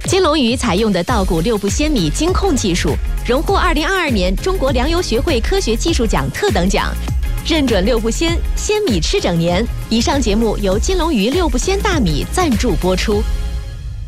金龙鱼采用的稻谷六步鲜米精控技术，荣获2022年中国粮油学会科学技术奖特等奖，认准六步鲜，鲜米吃整年。以上节目由金龙鱼六步鲜大米赞助播出。